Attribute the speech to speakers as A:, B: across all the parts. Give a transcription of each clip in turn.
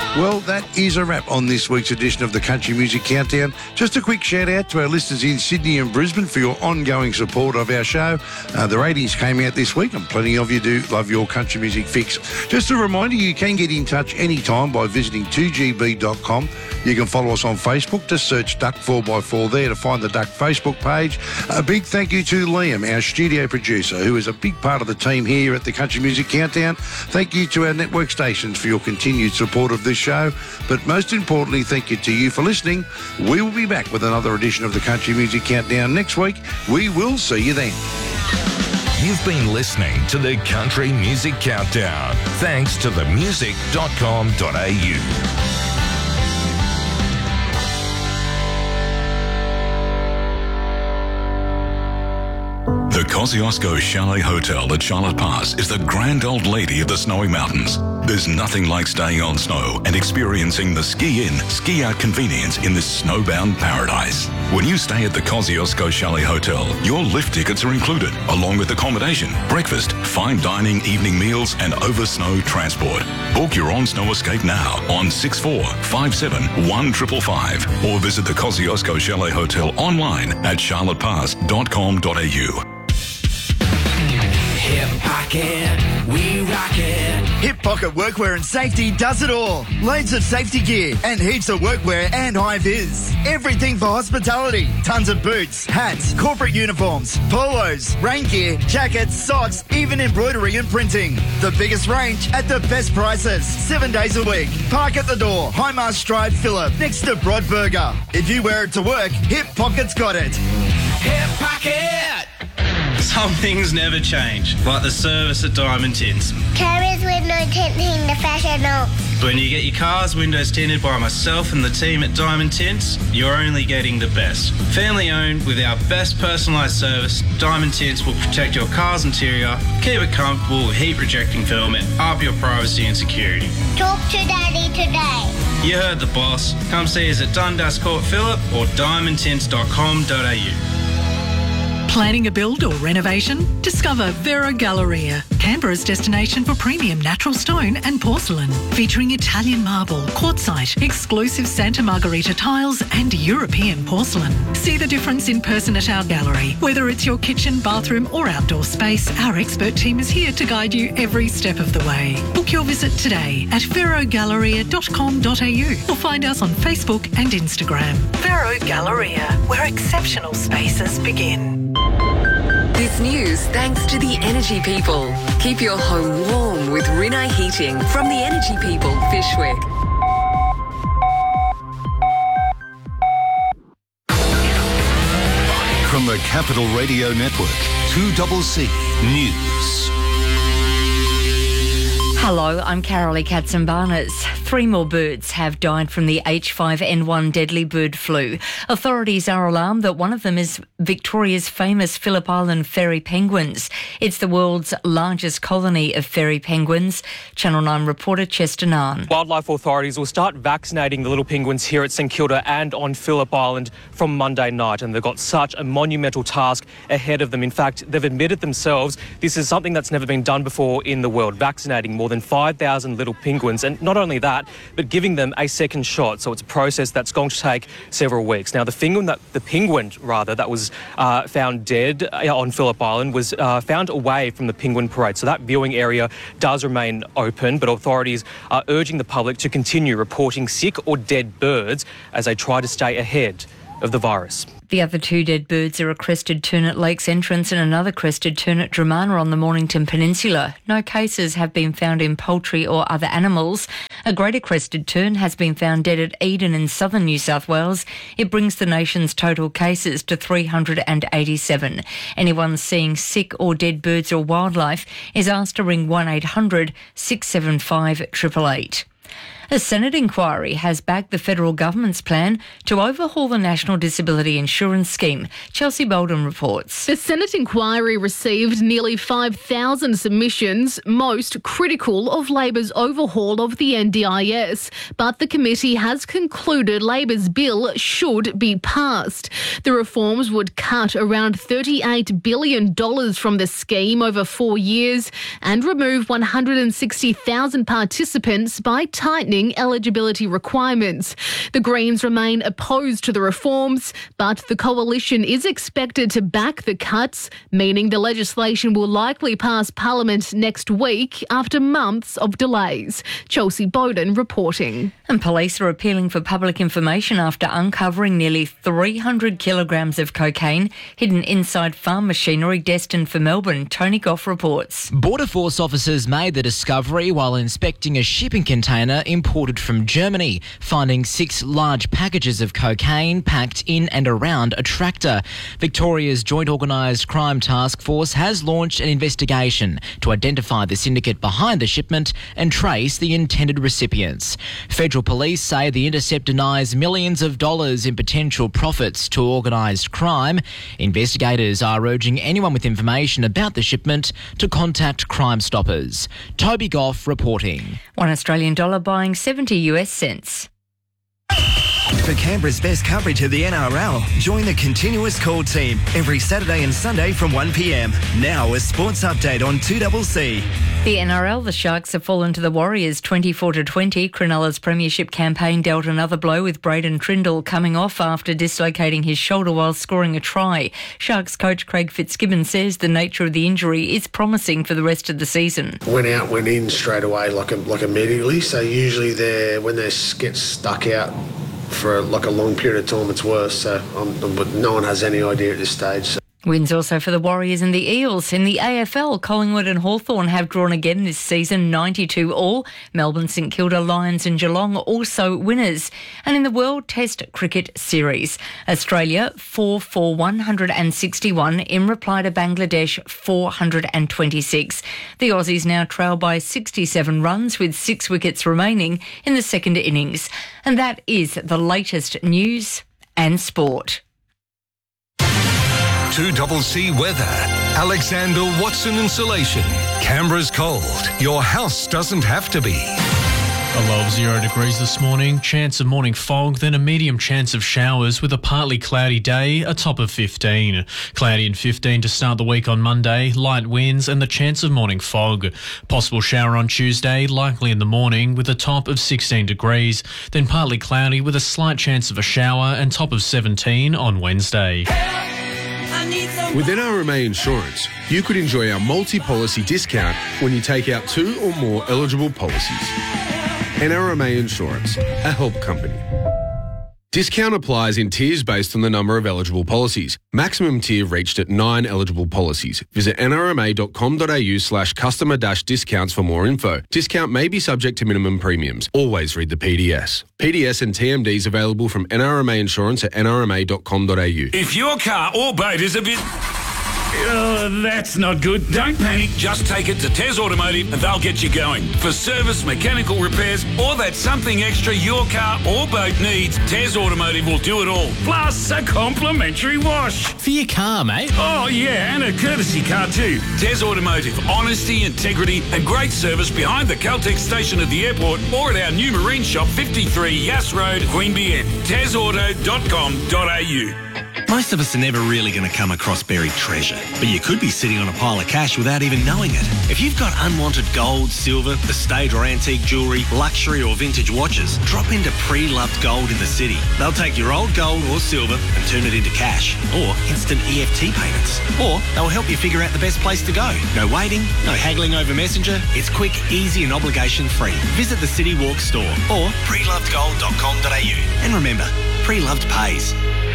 A: Well, that is a wrap on this week's edition of the Country Music Countdown. Just a quick shout out to our listeners in Sydney and Brisbane for your ongoing support of our show. The ratings came out this week and plenty of you do love your country music fix. Just a reminder, you can get in touch anytime by visiting 2gb.com. You can follow us on Facebook. Just search Duck 4x4 there to find the Duck Facebook page. A big thank you to Liam, our studio producer, who is a big part of the team here at the Country Music Countdown. Thank you to our network stations for your continued support of this show. But most importantly, thank you to you for listening. We will be back with another edition of the Country Music Countdown next week. We will see you then.
B: You've been listening to the Country Music Countdown, thanks to themusic.com.au.
C: The Kosciuszko Chalet Hotel at Charlotte Pass is the grand old lady of the snowy mountains. There's nothing like staying on snow and experiencing the ski-in, ski-out convenience in this snowbound paradise. When you stay at the Kosciuszko Chalet Hotel, your lift tickets are included, along with accommodation, breakfast, fine dining, evening meals, and over-snow transport. Book your on-snow escape now on 64571555 or visit the Kosciuszko Chalet Hotel online at charlottepass.com.au.
D: Hip Pocket, we rock it.
E: Hip Pocket Workwear and Safety does it all. Loads of safety gear and heaps of workwear and high-vis. Everything for hospitality. Tons of boots, hats, corporate uniforms, polos, rain gear, jackets, socks, even embroidery and printing. The biggest range at the best prices. 7 days a week. Park at the door. High Mast Drive, Phillip, next to Broadburger. If you wear it to work, Hip Pocket's got it.
D: Hip Pocket! Some things never change, like the service at Diamond Tints.
F: Carriers window tinting professional.
D: When you get your car's windows tinted by myself and the team at Diamond Tints, you're only getting the best. Family owned with our best personalised service, Diamond Tints will protect your car's interior, keep it comfortable with heat rejecting film and up your privacy and security.
F: Talk to Daddy today.
D: You heard the boss. Come see us at Dundas Court Phillip or diamondtints.com.au.
G: Planning a build or renovation? Discover Vero Galleria, Canberra's destination for premium natural stone and porcelain, featuring Italian marble, quartzite, exclusive Santa Margherita tiles and European porcelain. See the difference in person at our gallery. Whether it's your kitchen, bathroom or outdoor space, our expert team is here to guide you every step of the way. Book your visit today at verogalleria.com.au or find us on Facebook and Instagram. Vero Galleria, where exceptional spaces begin.
H: This news thanks to the Energy People. Keep your home warm with Rinnai Heating from the Energy People, Fishwick.
I: From the Capital Radio Network, 2CC News.
J: Hello, I'm Carolee Katzenbarnes. 3 more birds have died from the H5N1 deadly bird flu. Authorities are alarmed that one of them is Victoria's famous Phillip Island fairy penguins. It's the world's largest colony of fairy penguins. Channel 9 reporter Chester Nahn.
K: Wildlife authorities will start vaccinating the little penguins here at St Kilda and on Phillip Island from Monday night, and they've got such a monumental task ahead of them. In fact, they've admitted themselves this is something that's never been done before in the world, vaccinating more than 5,000 little penguins, and not only that, but giving them a second shot. So it's a process that's going to take several weeks. Now, the penguin that was found dead on Phillip Island was found away from the penguin parade. So that viewing area does remain open, but authorities are urging the public to continue reporting sick or dead birds as they try to stay ahead of the virus.
J: The other 2 dead birds are a crested tern at Lakes Entrance and another crested tern at Dramana on the Mornington Peninsula. No cases have been found in poultry or other animals. A greater crested tern has been found dead at Eden in southern New South Wales. It brings the nation's total cases to 387. Anyone seeing sick or dead birds or wildlife is asked to ring 1800 675 888. A Senate inquiry has backed the federal government's plan to overhaul the National Disability Insurance Scheme. Chelsea Bolden reports.
L: The Senate inquiry received nearly 5,000 submissions, most critical of Labor's overhaul of the NDIS. But the committee has concluded Labor's bill should be passed. The reforms would cut around $38 billion from the scheme over 4 years and remove 160,000 participants by tightening eligibility requirements. The Greens remain opposed to the reforms, but the coalition is expected to back the cuts, meaning the legislation will likely pass Parliament next week after months of delays. Chelsea Bowden reporting.
J: And police are appealing for public information after uncovering nearly 300 kilograms of cocaine hidden inside farm machinery destined for Melbourne. Tony Goff reports.
M: Border Force officers made the discovery while inspecting a shipping container imported from Germany, finding 6 large packages of cocaine packed in and around a tractor. Victoria's Joint Organised Crime Task Force has launched an investigation to identify the syndicate behind the shipment and trace the intended recipients. Federal police say the intercept denies millions of dollars in potential profits to organised crime. Investigators are urging anyone with information about the shipment to contact Crime Stoppers. Toby Goff reporting.
J: $1 Australian buying 70 US cents.
E: For Canberra's best coverage of the NRL, join the Continuous Call team every Saturday and Sunday from 1 p.m. Now a sports update on 2CC.
J: The NRL, the Sharks have fallen to the Warriors 24-20. Cronulla's premiership campaign dealt another blow with Braden Trindle coming off after dislocating his shoulder while scoring a try. Sharks coach Craig Fitzgibbon says the nature of the injury is promising for the rest of the season.
N: Went out, went in straight away, like immediately. So usually when they get stuck out for a long period of time, it's worse. So but no one has any idea at this stage. So.
J: Wins also for the Warriors and the Eels. In the AFL, Collingwood and Hawthorn have drawn again this season, 92 all. Melbourne, St Kilda, Lions and Geelong also winners. And in the World Test Cricket Series, Australia 4 for 161 in reply to Bangladesh 426. The Aussies now trail by 67 runs with 6 wickets remaining in the second innings. And that is the latest news and sport.
B: 2CC weather. Alexander Watson Insulation. Canberra's cold. Your house doesn't have to be.
O: A low of 0 degrees this morning, chance of morning fog, then a medium chance of showers with a partly cloudy day, a top of 15. Cloudy and 15 to start the week on Monday, light winds and the chance of morning fog. Possible shower on Tuesday, likely in the morning with a top of 16 degrees, then partly cloudy with a slight chance of a shower and top of 17 on Wednesday.
P: With NRMA Insurance, you could enjoy our multi-policy discount when you take out 2 or more eligible policies. NRMA Insurance, a help company. Discount applies in tiers based on the number of eligible policies. Maximum tier reached at 9 eligible policies. Visit nrma.com.au/customer-discounts for more info. Discount may be subject to minimum premiums. Always read the PDS. PDS and TMDs available from NRMA Insurance at nrma.com.au.
Q: If your car or boat is a bit... that's not good. Don't panic. Just take it to Tez Automotive and they'll get you going. For service, mechanical repairs, or that something extra your car or boat needs, Tez Automotive will do it all. Plus a complimentary wash.
O: For your car, mate.
Q: Oh, yeah, and a courtesy car too. Tez Automotive. Honesty, integrity and great service behind the Caltex station at the airport or at our new marine shop, 53 Yass Road, Queanbeyan. TezAuto.com.au.
R: Most of us are never really going to come across buried treasure, but you could be sitting on a pile of cash without even knowing it. If you've got unwanted gold, silver, estate or antique jewellery, luxury or vintage watches, drop into Pre-Loved Gold in the city. They'll take your old gold or silver and turn it into cash or instant EFT payments. Or they'll help you figure out the best place to go. No waiting, no haggling over Messenger. It's quick, easy and obligation free. Visit the City Walk store or prelovedgold.com.au. And remember, Pre-Loved pays.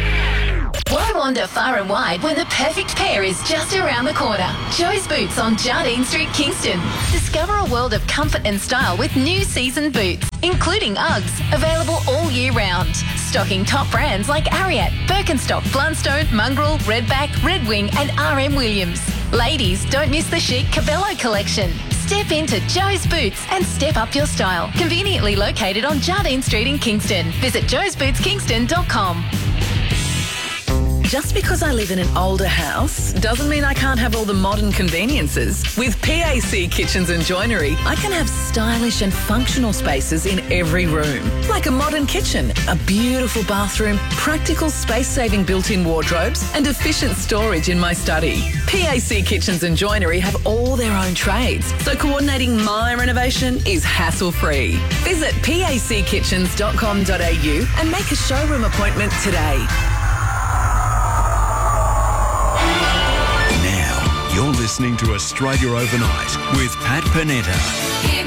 S: Why wander far and wide when the perfect pair is just around the corner? Joe's Boots on Jardine Street, Kingston. Discover a world of comfort and style with new season boots, including Uggs, available all year round. Stocking top brands like Ariat, Birkenstock, Blundstone, Mongrel, Redback, Red Wing and RM Williams. Ladies, don't miss the chic Cabello collection. Step into Joe's Boots and step up your style. Conveniently located on Jardine Street in Kingston. Visit joesbootskingston.com.
T: Just because I live in an older house doesn't mean I can't have all the modern conveniences. With PAC Kitchens and Joinery, I can have stylish and functional spaces in every room. Like a modern kitchen, a beautiful bathroom, practical space-saving built-in wardrobes and efficient storage in my study. PAC Kitchens and Joinery have all their own trades, so coordinating my renovation is hassle-free. Visit packitchens.com.au and make a showroom appointment today.
U: Now, you're listening to Australia Overnight with Pat Panetta.